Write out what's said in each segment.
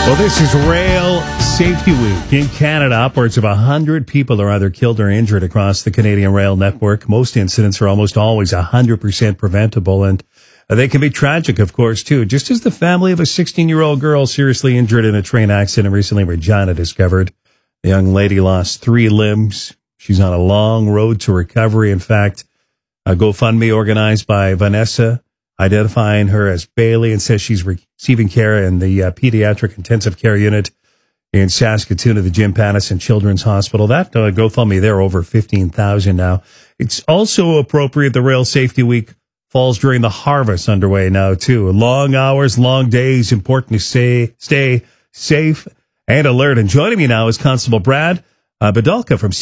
Well, this is Rail Safety Week. In Canada, upwards of 100 people are either killed or injured across the Canadian rail network. Most incidents are almost always 100% preventable, and they can be tragic, of course, too. Just as the family of a 16-year-old girl seriously injured in a train accident recently, Regina discovered the young lady lost 3 limbs. She's on a long road to recovery. In fact, a GoFundMe organized by Vanessa, identifying her as Bailey, and says she's receiving care in the pediatric intensive care unit in Saskatoon at the Jim Pattison Children's Hospital. That GoFundMe, they're over 15,000 now. It's also appropriate the Rail Safety Week falls during the harvest underway now, too. Long hours, long days, important to stay safe and alert. And joining me now is Constable Brad Badalka from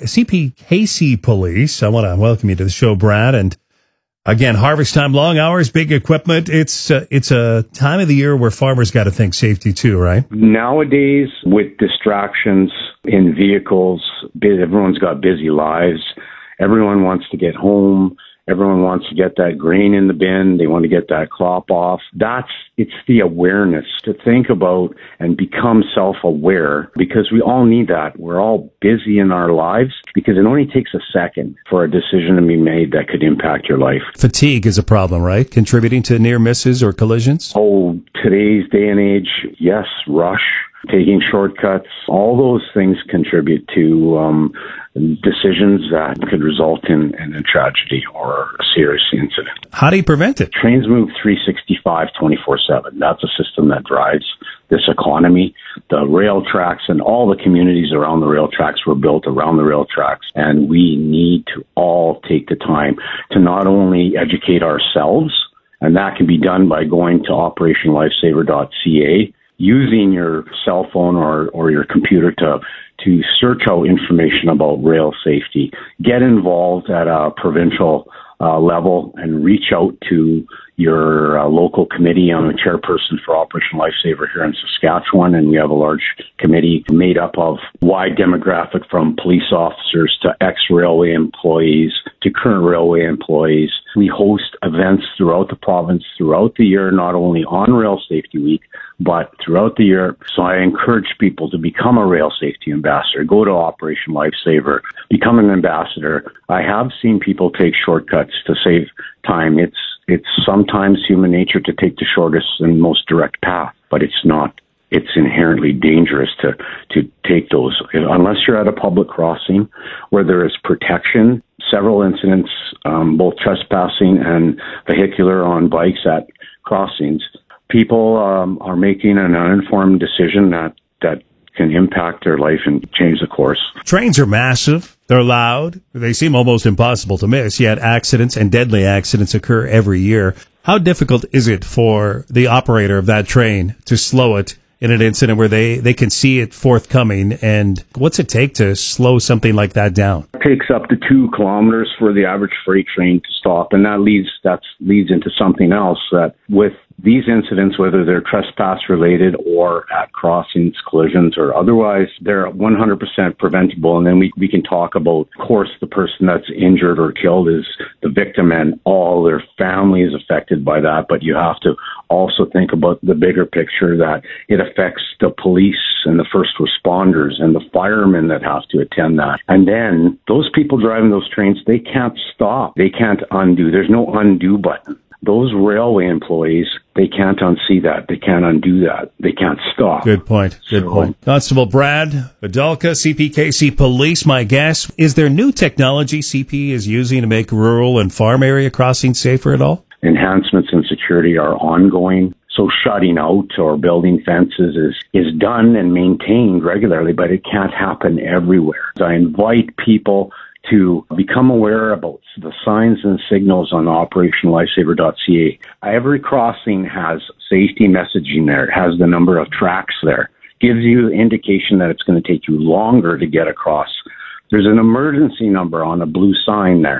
CPKC Police. I want to welcome you to the show, Brad. And again, harvest time, long hours, big equipment. It's a time of the year where farmers got to think safety too, right? Nowadays, with distractions in vehicles, everyone's got busy lives. Everyone wants to get home. Everyone wants to get that grain in the bin. They want to get that crop off. It's the awareness to think about and become self-aware, because we all need that. We're all busy in our lives because it only takes a second for a decision to be made that could impact your life. Fatigue is a problem, right? Contributing to near misses or collisions? Oh, today's day and age, yes, rush, taking shortcuts, all those things contribute to decisions that could result in a tragedy or a serious incident. How do you prevent it? Trains move 365, 24/7. That's a system that drives this economy. The rail tracks and all the communities around the rail tracks were built around the rail tracks, and we need to all take the time to not only educate ourselves, and that can be done by going to operationlifesaver.ca, using your cell phone or your computer to search out information about rail safety, get involved at a provincial level and reach out to your local committee. I'm a chairperson for Operation Lifesaver here in Saskatchewan, and we have a large committee made up of wide demographic from police officers to ex-railway employees to current railway employees. We host events throughout the province throughout the year, not only on Rail Safety Week, but throughout the year. So I encourage people to become a rail safety ambassador. Go to Operation Lifesaver, become an ambassador. I have seen people take shortcuts to save time. It's sometimes human nature to take the shortest and most direct path, but it's not. It's inherently dangerous to take those. Unless you're at a public crossing where there is protection, several incidents, both trespassing and vehicular on bikes at crossings, people are making an uninformed decision that can impact their life and change the course. Trains are massive. They're loud. They seem almost impossible to miss, yet accidents and deadly accidents occur every year. How difficult is it for the operator of that train to slow it in an incident where they can see it forthcoming? And what's it take to slow something like that down? It takes up to 2 kilometers for the average freight train to stop, and that leads into something else, that with these incidents, whether they're trespass related or at crossings, collisions, or otherwise, they're 100% preventable. And then we can talk about, of course, the person that's injured or killed is the victim and all their family is affected by that. But you have to also think about the bigger picture, that it affects the police and the first responders and the firemen that have to attend that. And then those people driving those trains, they can't stop. They can't undo. There's no undo button. Those railway employees, they can't unsee that. They can't undo that. They can't stop. Good point. Good point. Constable Brad Badalka, CPKC Police, my guest. Is there new technology CP is using to make rural and farm area crossings safer at all? Enhancements in security are ongoing. So shutting out or building fences is done and maintained regularly, but it can't happen everywhere. I invite people to become aware about the signs and signals on operationlifesaver.ca. Every crossing has safety messaging there. It has the number of tracks there. Gives you the indication that it's going to take you longer to get across. There's an emergency number on a blue sign there.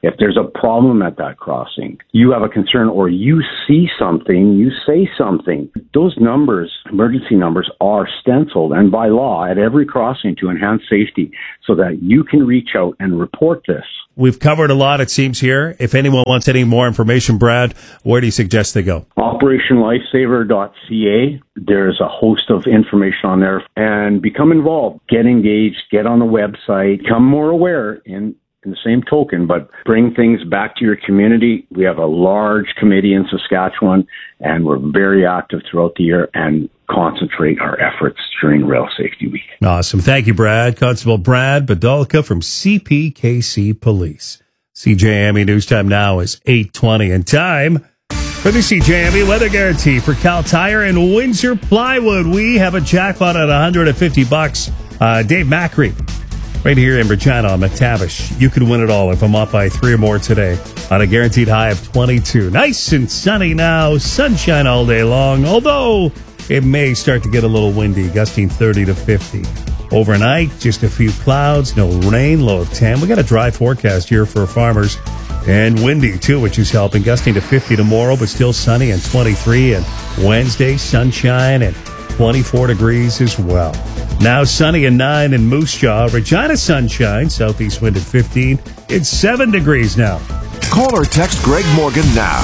If there's a problem at that crossing, you have a concern, or you see something, you say something. Those numbers, emergency numbers, are stenciled and by law at every crossing to enhance safety so that you can reach out and report this. We've covered a lot, it seems, here. If anyone wants any more information, Brad, where do you suggest they go? OperationLifesaver.ca. There's a host of information on there. And become involved. Get engaged. Get on the website. Become more aware in the same token, but bring things back to your community. We have a large committee in Saskatchewan, and we're very active throughout the year and concentrate our efforts during Rail Safety Week. Awesome. Thank you, Brad. Constable Brad Badalka from CPKC Police. CJME News Time now is 8:20, and time for the CJME Weather Guarantee for Cal Tire and Windsor Plywood. We have a jackpot at $150. Dave Macri, right here in Regina on McTavish. You could win it all if I'm up by 3 or more today on a guaranteed high of 22. Nice and sunny now. Sunshine all day long, although it may start to get a little windy, gusting 30 to 50. Overnight, just a few clouds, no rain, low of 10. We got a dry forecast here for farmers, and windy too, which is helping, gusting to 50 tomorrow, but still sunny and 23. And Wednesday, sunshine and 24 degrees as well. Now sunny and 9 in Moose Jaw. Regina sunshine, southeast wind at 15. It's 7 degrees now. Call or text Greg Morgan now.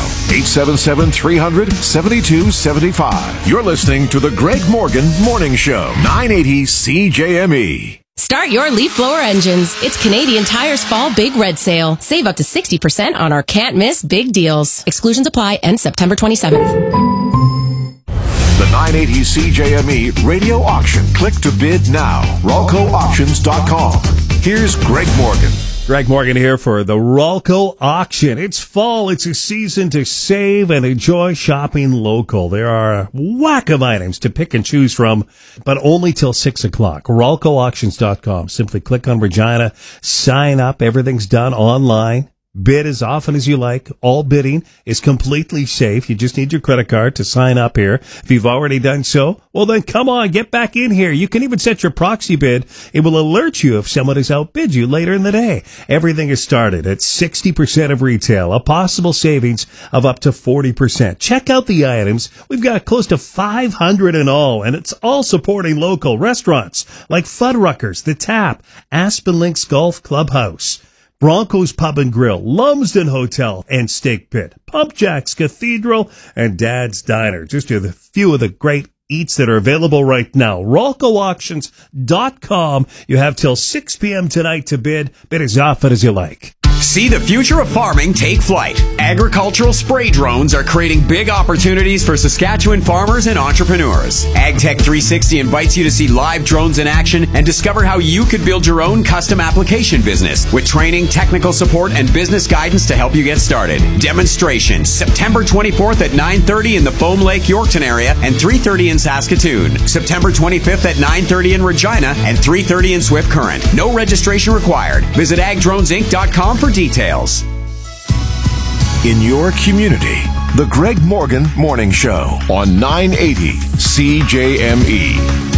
877-300-7275. You're listening to the Greg Morgan Morning Show. 980 CJME. Start your leaf blower engines. It's Canadian Tire's Fall Big Red Sale. Save up to 60% on our can't miss big deals. Exclusions apply. End September 27th. The 980 CJME radio auction. Click to bid now. RalcoAuctions.com. Here's Greg Morgan. Greg Morgan here for the Ralco Auction. It's fall. It's a season to save and enjoy shopping local. There are a whack of items to pick and choose from, but only till 6 o'clock. RalcoAuctions.com. Simply click on Regina, sign up. Everything's done online. Bid as often as you like. All bidding is completely safe. You just need your credit card to sign up here. If you've already done so, well then come on, get back in here. You can even set your proxy bid. It will alert you if someone has outbid you later in the day. Everything is started at 60% of retail, a possible savings of up to 40%. Check out the items. We've got close to 500 in all, and it's all supporting local restaurants like Fuddruckers, The Tap, Aspen Links Golf Clubhouse, Broncos Pub and Grill, Lumsden Hotel and Steak Pit, Pump Jacks Cathedral, and Dad's Diner. Just a few of the great eats that are available right now. RalcoAuctions.com. You have till 6 p.m. tonight to bid. Bid as often as you like. See the future of farming take flight. Agricultural spray drones are creating big opportunities for Saskatchewan farmers and entrepreneurs. AgTech 360 invites you to see live drones in action and discover how you could build your own custom application business with training, technical support, and business guidance to help you get started. Demonstrations September 24th at 9:30 in the Foam Lake, Yorkton area and 3:30 in Saskatoon. September 25th at 9:30 in Regina and 3:30 in Swift Current. No registration required. Visit agdronesinc.com for details. In your community, the Greg Morgan Morning Show on 980 CJME.